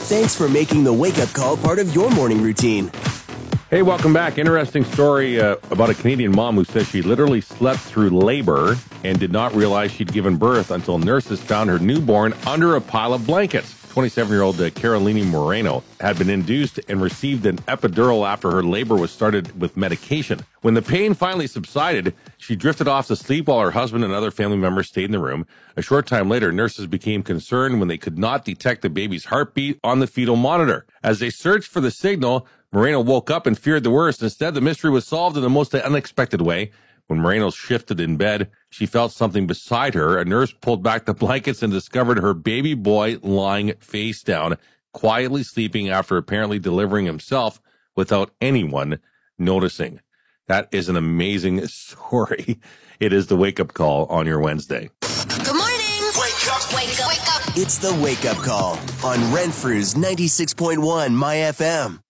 Thanks for making the wake-up call part of your morning routine. Hey, welcome back. Interesting story about a Canadian mom who says she literally slept through labor and did not realize she'd given birth until nurses found her newborn under a pile of blankets. 27-year-old Carolini Moreno had been induced and received an epidural after her labor was started with medication. When the pain finally subsided, she drifted off to sleep while her husband and other family members stayed in the room. A short time later, nurses became concerned when they could not detect the baby's heartbeat on the fetal monitor. As they searched for the signal, Moreno woke up and feared the worst. Instead, the mystery was solved in the most unexpected way. When Moreno shifted in bed, she felt something beside her. A nurse pulled back the blankets and discovered her baby boy lying face down, quietly sleeping after apparently delivering himself without anyone noticing. That is an amazing story. It is the wake-up call on your Wednesday. Good morning. Wake up. Wake up. Wake up. It's the wake-up call on Renfrew's 96.1 My FM.